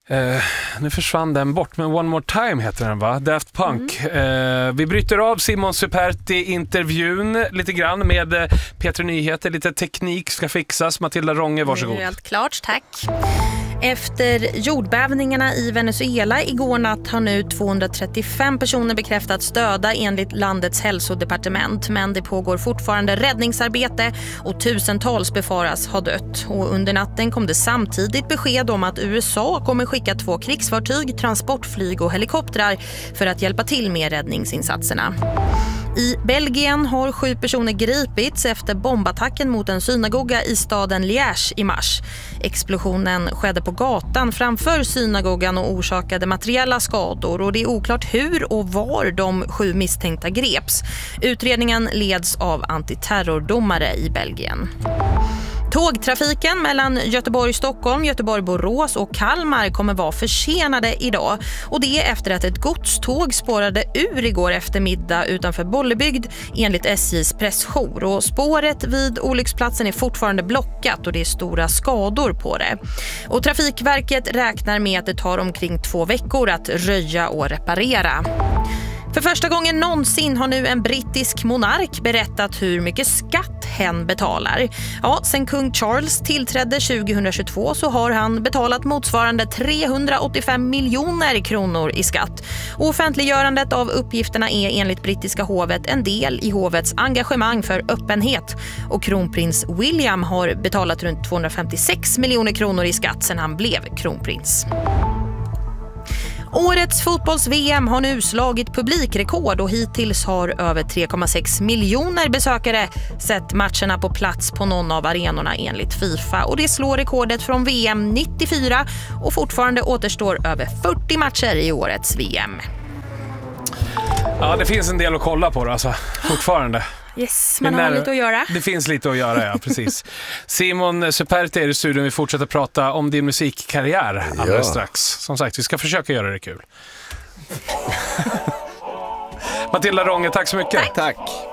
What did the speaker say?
Nu försvann den bort, men One More Time heter den, va? Daft Punk. Vi bryter av Simon Superti-intervjun lite grann med Peter Nyheter. Lite teknik ska fixas. Matilda Ronge, varsågod. Helt klart, tack. Efter jordbävningarna i Venezuela igår natt har nu 235 personer bekräftats döda enligt landets hälsodepartement. Men det pågår fortfarande räddningsarbete och tusentals befaras ha dött. Och under natten kom det samtidigt besked om att USA kommer skicka 2 krigsfartyg, transportflyg och helikoptrar för att hjälpa till med räddningsinsatserna. I Belgien har 7 personer gripits efter bombattacken mot en synagoga i staden Liège i mars. Explosionen skedde på gatan framför synagogan och orsakade materiella skador, och det är oklart hur och var de 7 misstänkta greps. Utredningen leds av antiterrordomare i Belgien. Tågtrafiken mellan Göteborg-Stockholm, Göteborg-Borås och Kalmar kommer vara försenade idag. Och det är efter att ett godståg spårade ur igår eftermiddag utanför Bollebygd enligt SJs pressjour. Och spåret vid olycksplatsen är fortfarande blockat och det är stora skador på det. Och Trafikverket räknar med att det tar omkring 2 veckor att röja och reparera. För första gången någonsin har nu en brittisk monark berättat hur mycket skatt hen betalar. Ja, sen kung Charles tillträdde 2022 så har han betalat motsvarande 385 miljoner kronor i skatt. Och offentliggörandet av uppgifterna är enligt brittiska hovet en del i hovets engagemang för öppenhet. Och kronprins William har betalat runt 256 miljoner kronor i skatt sedan han blev kronprins. Årets fotbolls-VM har nu slagit publikrekord och hittills har över 3,6 miljoner besökare sett matcherna på plats på någon av arenorna enligt FIFA. Och det slår rekordet från VM 94 och fortfarande återstår över 40 matcher i årets VM. Ja, det finns en del att kolla på alltså, fortfarande. Yes, man har lite att göra. Det finns lite att göra, ja, precis. Simon Superti är i studion. Vi fortsätter prata om din musikkarriär alldeles strax. Som sagt, vi ska försöka göra det kul. Matilda Ronge, tack så mycket. Tack.